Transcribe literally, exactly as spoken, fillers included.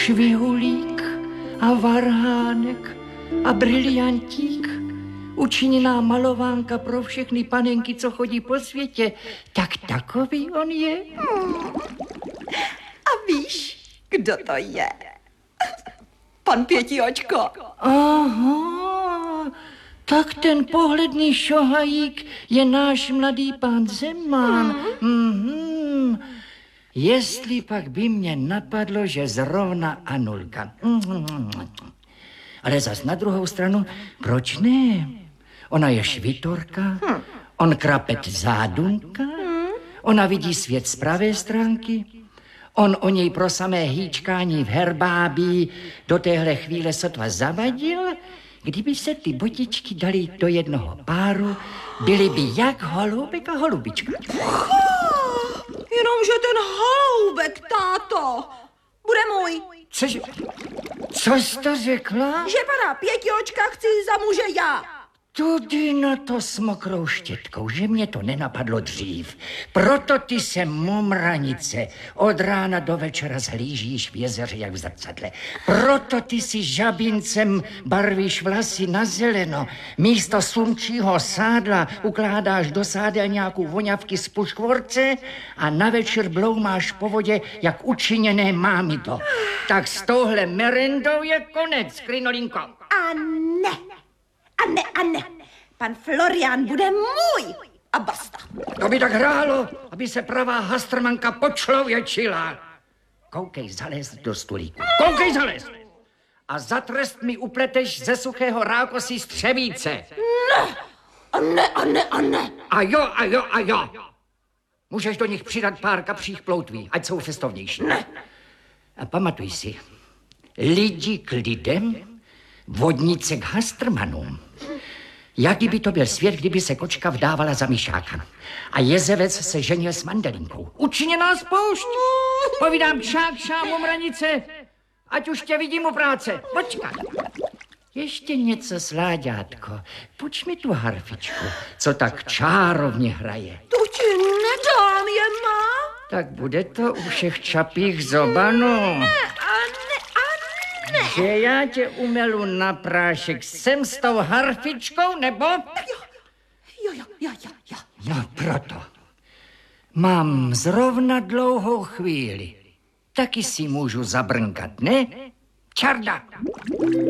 švihulík a varhánek a briliantík, učiněná malovánka pro všechny panenky, co chodí po světě, tak takový on je. Hmm. A víš, kdo to je? Pan Pětiočko. Aha, tak ten pohledný šohajík je náš mladý pán Zeman. Hmm. Mm-hmm. Jestli pak by mě napadlo, že zrovna Anulka. Mm-hmm. Ale zas na druhou stranu, proč ne? Ona je švitorka, hmm. on krapet zádunka, hmm. ona vidí svět z pravé stránky, on o něj pro samé hýčkání v herbábí do téhle chvíle sotva zavadil. Kdyby se ty botičky dali do jednoho páru, byly by jak holoubek a holubička. Jenomže ten holoubek, táto, bude můj. Cože? Co jsi to řekla? Že pana Pětiočka chci za muže já. Tudy na to s mokrou štětkou, že mě to nenapadlo dřív. Proto ty se, mumranice, od rána do večera zhlížíš v jezeře jak v zrcadle. Proto ty si žabincem barvíš vlasy na zeleno. Místo slunčího sádla ukládáš do sádel nějakou voňavky z puškvorce a na večer bloumáš po vodě jak učiněné mámito. Tak s touhle merendou je konec, Krinolinko. A ne. A ne, a ne. Pan Florián bude můj. A basta. To by tak hrálo, aby se pravá hastrmanka počlověčila. Koukej zalézt do stolíku. Koukej zalézt. A za trest mi upleteš ze suchého rákosí střevíce. Ne. A ne, a ne, a ne. A jo, a jo, a jo. Můžeš do nich přidat pár kapřích ploutví, ať jsou festovnější. Ne. A pamatuj si, lidi k lidem, vodnice k hastrmanům. Jaký by to byl svět, kdyby se kočka vdávala za myšáka a jezevec se ženil s mandelinkou. Učiněná spoušť. Povídám čák, šámu mranice, ať už tě vidím u práce. Počkat. Ještě něco, sláďátko. Půjč mi tu harfičku, co tak čárovně hraje. Tu ti nedám, je má. Tak bude to u všech čapích zobanů. Ne, a ne, a ne. Že já tě umelu na prášek sem s tou harfičkou, nebo? Jo, jo, jo, jo, jo, jo. No proto. Mám zrovna dlouhou chvíli. Taky si můžu zabrnkat, ne? Čarda.